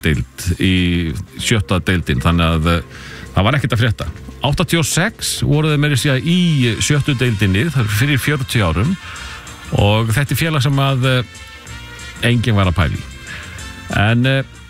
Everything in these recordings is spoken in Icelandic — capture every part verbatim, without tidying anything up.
deild í sjötta deildin, þannig að það var ekkert að frétta. áttatíu og sex voru þeir meira að segja í sjöttu deildinni, það er fyrir fjörutíu árum og þetta er félag sem að enginn var að pæli. En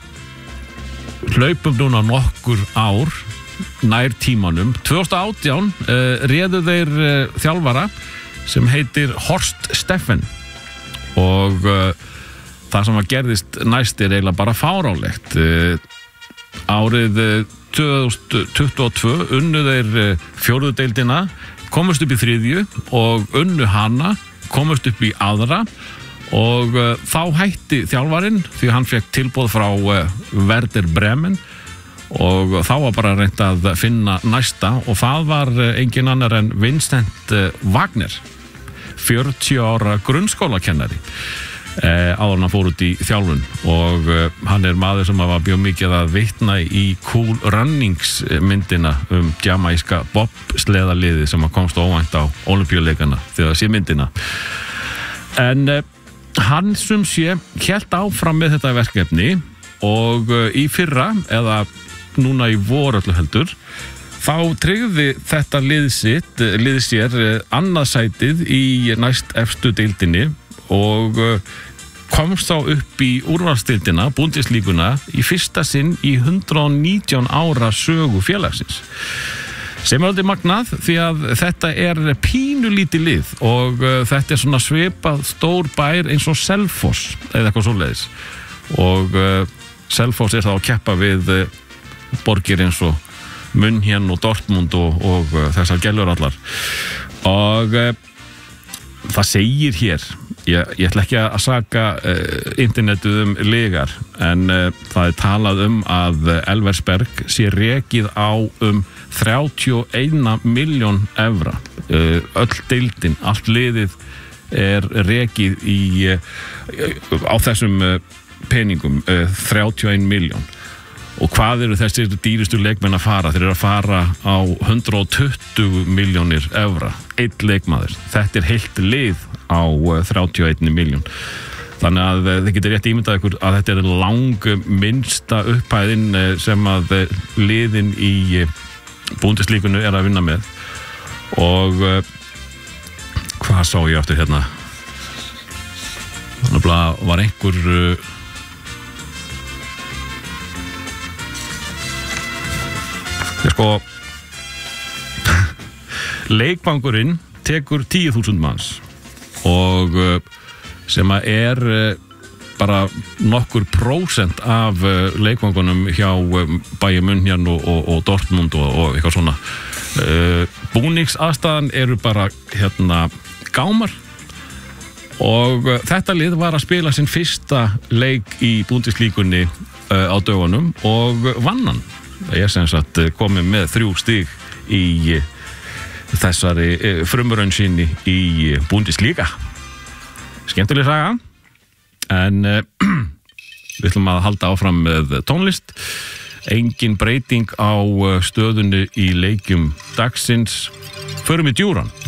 hlaupum núna nokkur ár nær tímanum. tvö þúsund og átján uh, réðu þeir uh, þjálfara sem heitir Horst Steffen og uh, það sem að gerðist næst er eiginlega bara fáránlegt. Uh, árið uh, tvö þúsund tuttugu og tvö unnu þeir uh, fjórðu deildina, komust upp í þriðju og unnu hana, komust upp í aðra og uh, þá hætti þjálfarinn því hann fekk tilboð frá uh, Werder Bremen og þá var bara reynt að finna næsta og það var engin annar en Vincent Wagner, fjörutíu ára grunnskólakennari eh, áður en hann fór út í þjálfun og eh, hann er maður sem var mjög mikið að vitna í Cool Runnings myndina um jamaiska bobsleðaliði sem komst óvænt á Ólympíuleikana þegar sé myndina. En eh, hann sem sé hélt áfram með þetta verkefni og eh, í fyrra eða núna í vor öllu heldur þá tryggði þetta lið sitt lið sér annað sætið í næst efstu deildinni og komst þá upp í úrvalsdeildina, Bundesliguna í fyrsta sinn í hundrað og nítján ára sögu félagsins sem er aldrei magnað því að þetta er pínulítið lið og þetta er svona svipað stór bær eins og Selfoss eða eitthvað svoleiðis og Selfoss er þá að keppa við borgir eins og München og Dortmund og, og þessar gellur allar og e, það segir hér ég, ég ætla ekki að saka e, internetið um legar en e, það er talað um að Elversberg sé rekið á um þrjátíu og eina milljón evra e, öll deildin, allt liðið er rekið í e, á þessum e, peningum e, þrjátíu og ein milljón. Og hvað eru þessir dýrustu leikmenn að fara? Þeir eru að fara á hundrað og tuttugu milljónir evra, einn leikmaður. Þetta er heilt lið á þrjátíu og ein milljón. Þannig að þið getur rétt ímyndað ykkur að þetta er lang minnsta upphæðin sem að liðin í Bundesligunni er að vinna með. Og hvað sá ég aftur hérna? Þannig að var einhver Ég sko leikvangurinn tekur tíu þúsund manns og sem að er bara nokkur prósent af leikvangunum hjá Bayern München og, og, og Dortmund og, og eitthvað svona búningsaðstæðan eru bara hérna gámar og þetta lið var að spila sinn fyrsta leik í Bundesligunni á dögunum og vann hann. Ég er sem sagt komið með þrjú stig í þessari frumraun sinni í Bundesliga. Skemmtileg saga, en við ætlum að halda áfram með tónlist. Engin breyting á stöðunni í leikjum dagsins. Förum í djúran.